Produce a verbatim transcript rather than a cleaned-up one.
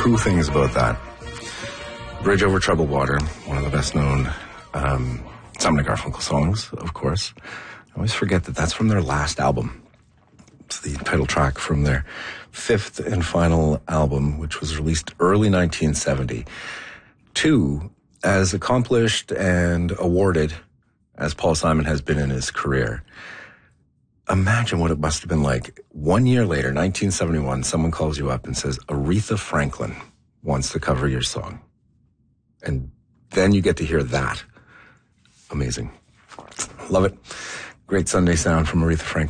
two things about that. Bridge Over Troubled Water, one of the best known um, Simon and Garfunkel songs, of course. I always forget that that's from their last album. It's the title track from their fifth and final album, which was released early nineteen seventy. Two, as accomplished and awarded as Paul Simon has been in his career, imagine what it must have been like. One year later, nineteen seventy-one, someone calls you up and says, Aretha Franklin wants to cover your song. And then you get to hear that. Amazing. Love it. Great Sunday sound from Aretha Franklin.